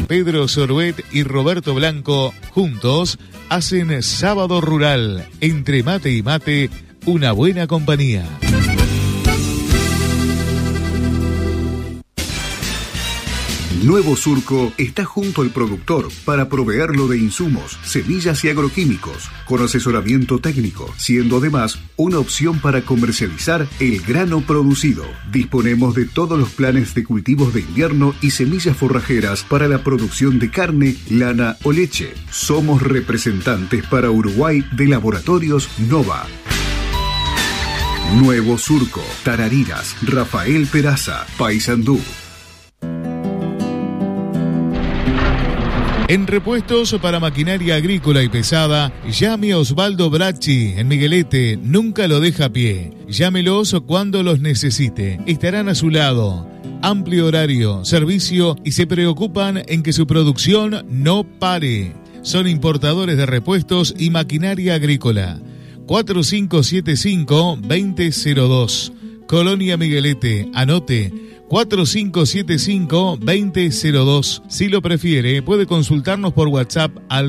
Pedro Soruet y Roberto Blanco, juntos, hacen Sábado Rural. Entre mate y mate, una buena compañía. Nuevo Surco está junto al productor para proveerlo de insumos, semillas y agroquímicos, con asesoramiento técnico, siendo además una opción para comercializar el grano producido. Disponemos de todos los planes de cultivos de invierno y semillas forrajeras para la producción de carne, lana o leche. Somos representantes para Uruguay de Laboratorios Nova. Nuevo Surco, Tarariras, Rafael Peraza, Paysandú. En repuestos para maquinaria agrícola y pesada, llame a Osvaldo Bracci en Miguelete, nunca lo deja a pie. Llámelos cuando los necesite, estarán a su lado. Amplio horario, servicio y se preocupan en que su producción no pare. Son importadores de repuestos y maquinaria agrícola. 4575-2002. Colonia Miguelete, anote. 4575-2002. Si lo prefiere, puede consultarnos por WhatsApp al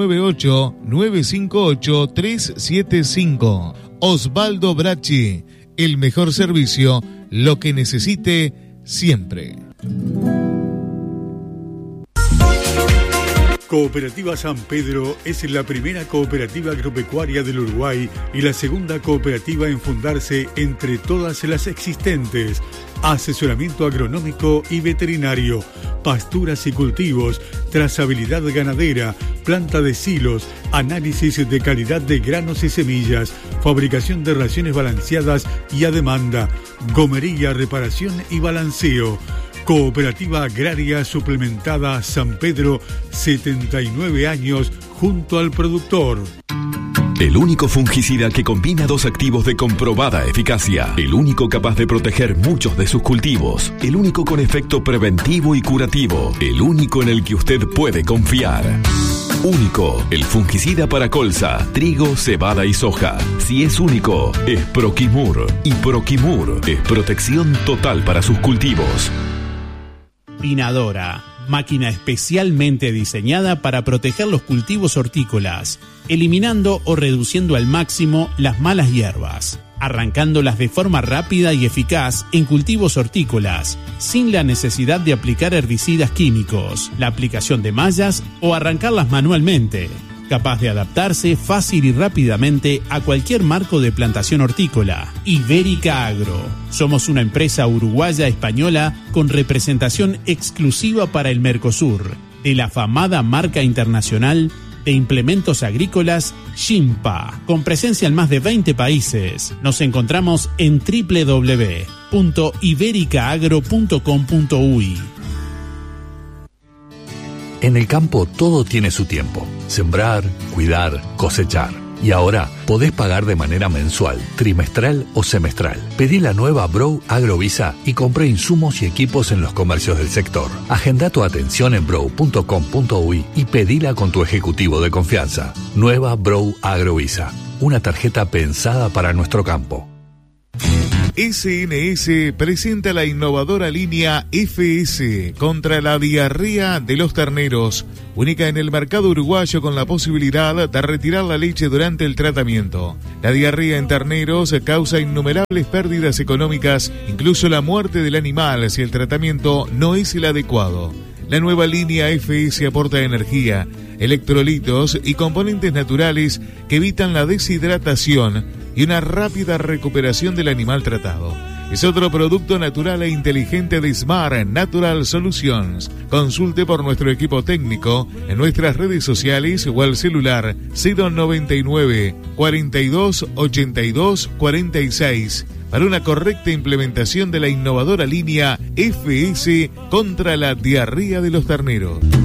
098-958-375. Osvaldo Bracci, el mejor servicio, lo que necesite siempre. Cooperativa San Pedro es la primera cooperativa agropecuaria del Uruguay y la segunda cooperativa en fundarse entre todas las existentes. Asesoramiento agronómico y veterinario, pasturas y cultivos, trazabilidad ganadera, planta de silos, análisis de calidad de granos y semillas, fabricación de raciones balanceadas y a demanda, gomería, reparación y balanceo. Cooperativa Agraria Suplementada San Pedro, 79 años junto al productor. El único fungicida que combina dos activos de comprobada eficacia. El único capaz de proteger muchos de sus cultivos. El único con efecto preventivo y curativo. El único en el que usted puede confiar. Único, el fungicida para colza, trigo, cebada y soja. Si es único, es Proquimur. Y Proquimur es protección total para sus cultivos. Pinadora, máquina especialmente diseñada para proteger los cultivos hortícolas, eliminando o reduciendo al máximo las malas hierbas, arrancándolas de forma rápida y eficaz en cultivos hortícolas, sin la necesidad de aplicar herbicidas químicos, la aplicación de mallas o arrancarlas manualmente. Capaz de adaptarse fácil y rápidamente a cualquier marco de plantación hortícola. Ibérica Agro. Somos una empresa uruguaya española con representación exclusiva para el Mercosur, de la afamada marca internacional de implementos agrícolas Shimpa, con presencia en más de 20 países. Nos encontramos en www.ibericaagro.com.uy. En el campo todo tiene su tiempo. Sembrar, cuidar, cosechar. Y ahora podés pagar de manera mensual, trimestral o semestral. Pedí la nueva Brow Agrovisa y compré insumos y equipos en los comercios del sector. Agenda tu atención en brow.com.uy y pedila con tu ejecutivo de confianza. Nueva Brow Agrovisa. Una tarjeta pensada para nuestro campo. SNS presenta la innovadora línea FS contra la diarrea de los terneros, única en el mercado uruguayo con la posibilidad de retirar la leche durante el tratamiento. La diarrea en terneros causa innumerables pérdidas económicas, incluso la muerte del animal si el tratamiento no es el adecuado. La nueva línea FS aporta energía, electrolitos y componentes naturales que evitan la deshidratación y una rápida recuperación del animal tratado. Es otro producto natural e inteligente de Smart Natural Solutions. Consulte por nuestro equipo técnico en nuestras redes sociales o al celular 099 42 82 46 para una correcta implementación de la innovadora línea FS contra la diarrea de los terneros.